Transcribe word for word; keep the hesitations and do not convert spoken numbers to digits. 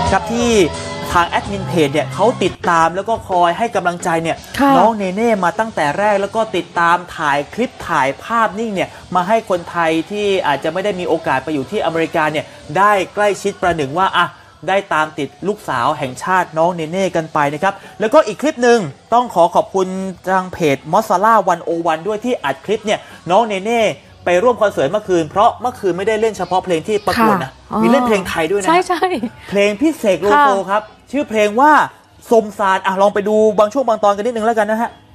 ครับที่ทางแอดมินเพจเนี่ยเขาติดตามแล้วก็คอยให้กำลังใจเนี่ยน้องเนเน่มาตั้งแต่แรกแล้วก็ติดตามถ่ายคลิปถ่ายภาพนิ่งเนี่ยมาให้คนไทยที่อาจจะไม่ได้มีโอกาสไปอยู่ที่อเมริกาเนี่ยได้ใกล้ชิดประหนึ่งว่าอ่ะได้ตามติดลูกสาวแห่งชาติน้องเนเน่กันไปนะครับแล้วก็อีกคลิปหนึ่งต้องขอขอบคุณทางเพจมอสซาร่าวันโอวันด้วยที่อัดคลิปเนี่ยน้องเนเน่ไปร่วมคอนเสิร์ตเมื่อคืนเพราะเมื่อคืนไม่ได้เล่นเฉพาะเพลงที่ประกวดนะมีเล่นเพลงไทยด้วยนะใช่ใช่เพลงพี่เสกโลโซครับชื่อเพลงว่าสมสารอ่ะลองไปดูบางช่วงบางตอนกันนิดนึงแล้วกันนะฮะ